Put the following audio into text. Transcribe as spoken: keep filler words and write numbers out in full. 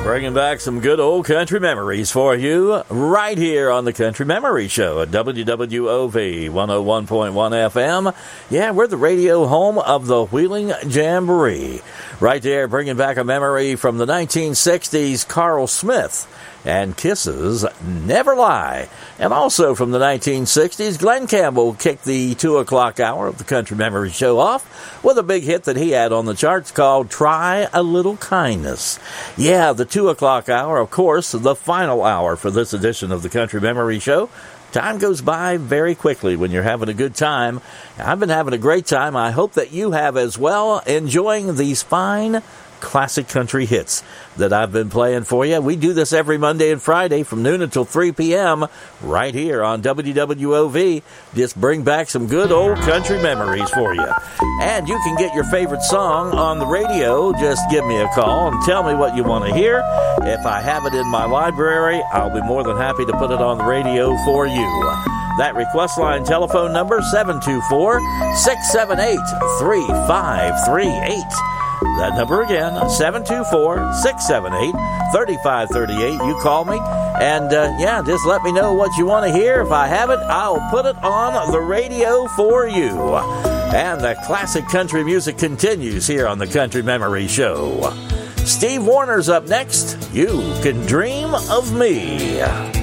Bringing back some good old country memories for you right here on the Country Memory Show at W W O V one oh one point one F M. Yeah, we're the radio home of the Wheeling Jamboree. Right there, bringing back a memory from the nineteen sixties, Carl Smith and Kisses Never Lie. And also from the nineteen sixties, Glenn Campbell kicked the two o'clock hour of the Country Memory Show off with a big hit that he had on the charts called Try a Little Kindness. Yeah, the two o'clock hour, of course, the final hour for this edition of the Country Memory Show. Time goes by very quickly when you're having a good time. I've been having a great time. I hope that you have as well, enjoying these fine classic country hits that I've been playing for you. We do this every Monday and Friday from noon until three p.m. right here on W W O V. Just bring back some good old country memories for you. And you can get your favorite song on the radio. Just give me a call and tell me what you want to hear. If I have it in my library, I'll be more than happy to put it on the radio for you. That request line telephone number, seven two four, six seven eight, three five three eight. That number again, seven two four, six seven eight, three five three eight. You call me, and uh, yeah, just let me know what you want to hear. If I have it, I'll put it on the radio for you. And the classic country music continues here on the Country Memory Show. Steve Warner's up next. You Can Dream of Me.